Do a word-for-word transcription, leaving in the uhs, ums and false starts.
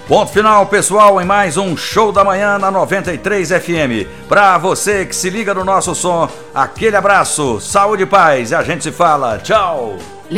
Ponto final, pessoal, em mais um Show da Manhã na noventa e três F M. Pra você que se liga no nosso som, aquele abraço, saúde e paz, e a gente se fala. Tchau!